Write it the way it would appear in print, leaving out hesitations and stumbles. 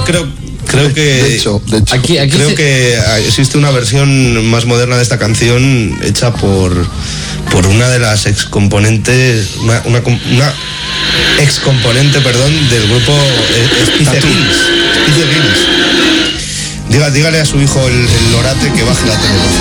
creo que de hecho. Creo que existe una versión más moderna de esta canción hecha por una de las excomponentes, una excomponente, del grupo Spice Girls. Dígale a su hijo el Lorate que baje la tele.